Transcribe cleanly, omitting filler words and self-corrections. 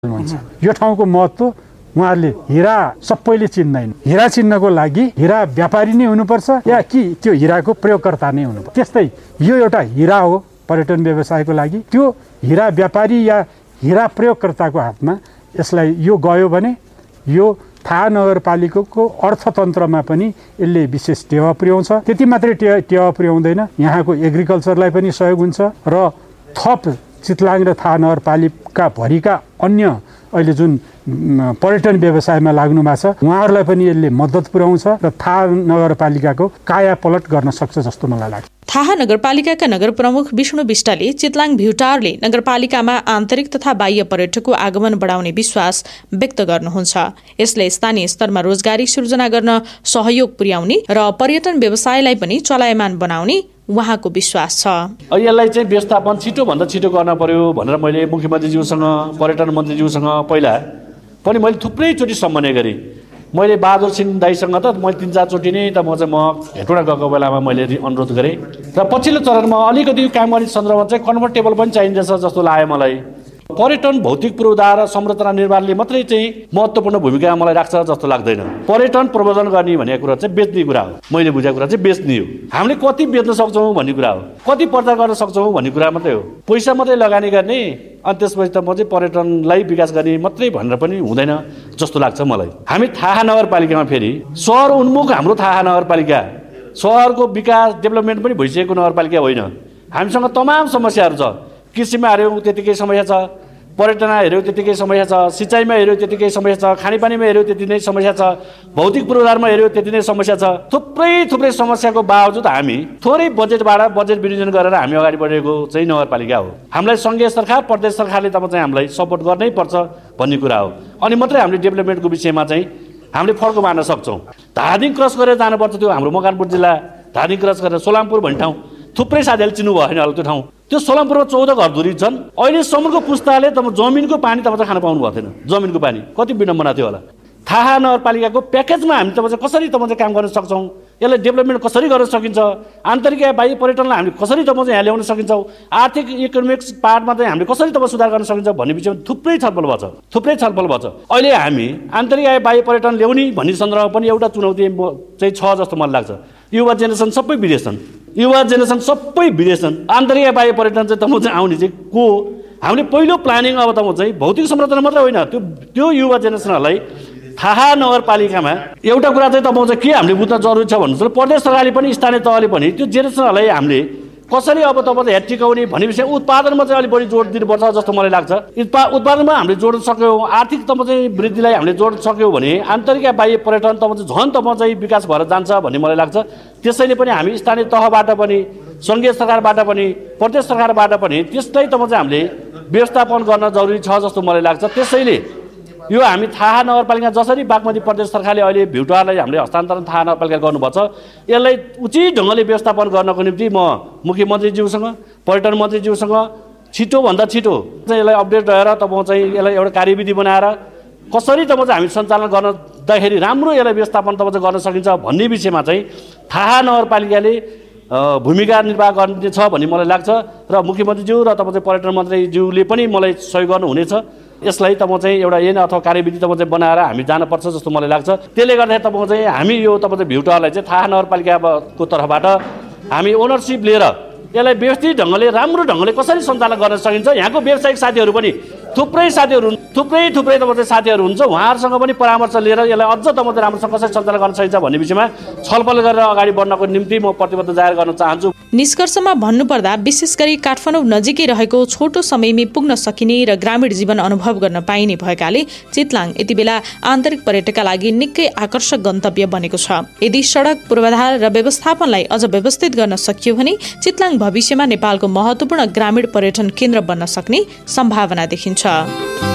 हुन्छ। यो ठाउँको महत्त्व उहाँहरूले हिरा सबैले चिन्दैन। हिरा चिन्नको लागि हिरा व्यापारी नै हुनुपर्छ या कि त्यो हिराको प्रयोगकर्ता नै हुनुपर्छ। त्यस्तै यो एउटा हिरा हो पर्यटन व्यवसायको लागि। त्यो हिरा व्यापारी या हिरा प्रयोगकर्ताको हातमा यसलाई यो गयो भने यो थाहा नगरपालिकाको अर्थतन्त्रमा पनि यसले विशेष टेवा पुर्याउँछ। त्यति मात्रै टेवा पुर्याउँदैन, यहाँको एग्रिकल्चरलाई पनि सहयोग हुन्छ र थप चितलाङ र थाहा नगरपालिका भरिका अन्य अहिले जुन पर्यटन व्यवसायमा लाग्नु भएको छ उहाँहरूलाई पनि यसले मद्दत पुर्याउँछ र थाहा नगरपालिकाको काया पलट गर्न सक्छ जस्तो मलाई लाग्छ। थाहा नगरपालिकाका नगर प्रमुख विष्णु विष्टले चितलाङ भ्यूटावरले नगरपालिकामा आन्तरिक तथा बाह्य पर्यटकको आगमन बढाउने विश्वास व्यक्त गर्नुहुन्छ। यसले स्थानीय स्तरमा रोजगारी सृजना गर्न सहयोग पुर्याउने र पर्यटन व्यवसायलाई पनि चलायमान बनाउने उहाँको विश्वास छ। यसलाई चाहिँ व्यवस्थापन छिटोभन्दा छिटो गर्न पर्यो भनेर मैले मुख्यमन्त्रीज्यूसँग पर्यटन मन्त्रीज्यूसँग पहिला पनि मैले थुप्रैचोटि सम्झने गरेँ। मैले बहादुर सिंह दाईसँग त मैले 3-4 चोटि नै त म हेटौँडा गएको बेलामा मैले अनुरोध गरेँ र पछिल्लो चरणमा अलिकति काम गर्ने सन्दर्भमा चाहिँ कन्फर्टेबल पनि चाहिन्छ जस्तो लाग्यो मलाई। पर्यटन भौतिक पूर्वाधार र संरचना निर्माणले मात्रै चाहिँ महत्त्वपूर्ण भूमिका मलाई राख्छ जस्तो लाग्दैन। पर्यटन प्रबन्धन गर्ने भनेको कुरा चाहिँ बेच्ने कुरा हो। मैले बुझेको कुरा चाहिँ बेच्ने हो। हामीले कति बेच्न सक्छौँ भन्ने कुरा हो, कति प्रचार गर्न सक्छौँ भन्ने कुरा मात्रै हो। पैसा मात्रै लगानी गर्ने अनि त्यसपछि त म चाहिँ पर्यटनलाई विकास गर्ने मात्रै भनेर पनि हुँदैन जस्तो लाग्छ मलाई। हामी थाहा नगरपालिकामा फेरि सहर उन्मुख हाम्रो थाहा नगरपालिका सहरको विकास डेभलपमेन्ट पनि भइसकेको नगरपालिका होइन। हामीसँग तमाम समस्याहरू छ। कृषिमा हेऱ्यौँ त्यतिकै समस्या छ, पर्यटनमा हेऱ्यौँ त्यतिकै समस्या छ, सिँचाइमा हेऱ्यौँ त्यतिकै समस्या छ, खानेपानीमा हेऱ्यौँ त्यति नै समस्या छ, भौतिक पूर्वाधारमा हेऱ्यौँ त्यति नै समस्या छ। थुप्रै समस्याको बावजुद हामी थोरै बजेट विनियोजन गरेर हामी अगाडि बढेको चाहिँ नगरपालिका हो। हामीलाई सङ्घीय सरकार प्रदेश सरकारले तब चाहिँ हामीलाई सपोर्ट गर्नै पर्छ भन्ने कुरा हो। अनि मात्रै हामीले डेभलपमेन्टको विषयमा चाहिँ हामीले फर्को मार्न सक्छौँ। धादिङ क्रस गरेर जानुपर्छ त्यो हाम्रो मकवानपुर जिल्ला, धादिङ क्रस गरेर सोलामपुर भन्ने ठाउँ थुप्रै साथीहरूले चिन्नु भएन होला त्यो ठाउँ। त्यो सोलामपुरमा 14 घरधुरी छन्। अहिलेसम्मको पुस्ताले त जमिनको पानी तपाईँ खान पाउनु भएको थिएन। जमिनको पानी कति विडम्बना थियो होला। थाहा नगरपालिकाको प्याकेजमा हामी तपाईँ कसरी काम गर्न सक्छौँ, यसलाई डेभलपमेन्ट कसरी गर्न सकिन्छ, आन्तरिक बाह्य पर्यटनलाई हामीले कसरी तपाईँ यहाँ ल्याउन सकिन्छौँ, आर्थिक इकोनोमिक्स पार्टमा चाहिँ हामीले कसरी तपाईँ सुधार गर्न सकिन्छ भन्ने विषयमा थुप्रै छलफल भएको छ। अहिले हामी आन्तरिक बाह्य पर्यटन ल्याउने भन्ने सन्दर्भमा पनि एउटा चुनौती चाहिँ छ जस्तो मलाई लाग्छ। युवा जेनेरेसन सबै विदेश छन्। आन्तरिक बाह्य पर्यटन चाहिँ तपाईँ चाहिँ आउने चाहिँ को हामीले पहिलो प्लानिङ अब तपाईँ चाहिँ भौतिक संरचना मात्रै होइन त्यो युवा जेनेरेसनहरूलाई थाहा नगरपालिकामा एउटा कुरा चाहिँ तपाईँ चाहिँ के हामीले बुझ्न जरुरी छ भन्नु प्रदेश सरकारले पनि स्थानीय तहले पनि त्यो जेनेरेसनहरूलाई हामीले कसरी अब तपाईँ हेड टिकाउने भन्ने विषय उत्पादनमा चाहिँ अलिक बढी जोड दिनुपर्छ जस्तो मलाई लाग्छ। उत्पादनमा हामीले जोड्न सक्यौँ, आर्थिक तपाईँ चाहिँ वृद्धिलाई हामीले जोड्न सक्यौँ भने आन्तरिक बाह्य पर्यटन तपाईँ चाहिँ झन् तपाईँ चाहिँ विकास भएर जान्छ भन्ने मलाई लाग्छ। त्यसैले पनि हामी स्थानीय तहबाट पनि सङ्घीय सरकारबाट पनि प्रदेश सरकारबाट पनि त्यसलाई तपाईँ चाहिँ हामीले व्यवस्थापन गर्न जरुरी छ जस्तो मलाई लाग्छ। त्यसैले यो हामी थाहा नगरपालिका जसरी बागमती प्रदेश सरकारले अहिले भ्यूटावरलाई हामीले हस्तान्तरण थाहा नगरपालिका गर्नुपर्छ, यसलाई उचित ढङ्गले व्यवस्थापन गर्नको निम्ति म मुख्यमन्त्रीज्यूसँग पर्यटन मन्त्रीज्यूसँग छिटोभन्दा छिटो चाहिँ यसलाई अपडेट रहेर तपाईँ चाहिँ यसलाई एउटा कार्यविधि बनाएर कसरी तपाईँ चाहिँ हामी सञ्चालन गर्दाखेरि राम्रो यसलाई व्यवस्थापन तपाईँ चाहिँ गर्न सकिन्छ भन्ने विषयमा चाहिँ थाहा नगरपालिकाले भूमिका निर्वाह गर्नेछ भन्ने मलाई लाग्छ र मुख्यमन्त्रीज्यू र तपाईँ चाहिँ पर्यटन मन्त्रीज्यूले पनि मलाई सहयोग गर्नुहुनेछ। यसलाई तपाईँ चाहिँ एउटा ऐन अथवा कार्यविधि तपाईँ चाहिँ बनाएर हामी जानुपर्छ जस्तो मलाई लाग्छ। त्यसले गर्दाखेरि तपाईँ चाहिँ हामी यो तपाईँ चाहिँ भ्यूटावरलाई चाहिँ थाहा नगरपालिकाको तर्फबाट हामी ओनरसिप लिएर यसलाई व्यवस्थित ढङ्गले राम्रो ढङ्गले कसरी सञ्चालन गर्न सकिन्छ। यहाँको व्यावसायिक साथीहरू पनि थुप्रै तपाईँ चाहिँ साथीहरू हुन्छ, उहाँहरूसँग पनि परामर्श लिएर यसलाई अझ तपाईँ चाहिँ राम्रोसँग कसरी सञ्चालन गर्न सकिन्छ भन्ने विषयमा छलफल गरेर अगाडि बढ्नको निम्ति म प्रतिबद्ध जाहेर गर्न चाहन्छु। निष्कर्षमा भन्नुपर्दा विशेष गरी काठमाडौँ नजिकै रहेको छोटो समयमै पुग्न सकिने र ग्रामीण जीवन अनुभव गर्न पाइने भएकाले चितलाङ यति बेला आन्तरिक पर्यटकका लागि निकै आकर्षक गन्तव्य बनेको छ। यदि सडक पूर्वाधार र व्यवस्थापनलाई अझ व्यवस्थित गर्न सकियो भने चितलाङ भविष्यमा नेपालको महत्त्वपूर्ण ग्रामीण पर्यटन केन्द्र बन्न सक्ने सम्भावना देखिन्छ।